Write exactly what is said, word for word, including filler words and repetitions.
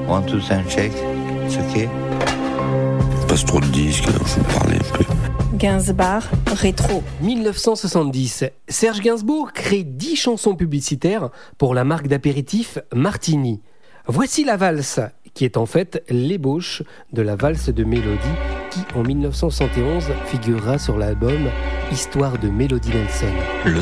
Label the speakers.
Speaker 1: One, two, and check. It's okay.
Speaker 2: Passe trop de disques, je vais parler un peu.
Speaker 3: Gainsbourg, rétro.
Speaker 4: dix-neuf cent soixante-dix, Serge Gainsbourg crée dix chansons publicitaires pour la marque d'apéritif Martini. Voici la valse, qui est en fait l'ébauche de la valse de Mélodie, qui en dix-neuf cent soixante et onze figurera sur l'album Histoire de Mélodie Nelson.